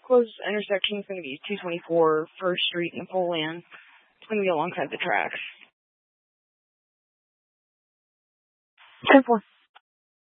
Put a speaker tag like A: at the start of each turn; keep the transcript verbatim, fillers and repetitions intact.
A: closest intersection is going to be two twenty-four First Street, Napoleon. It's going to be alongside the tracks.
B: ten four.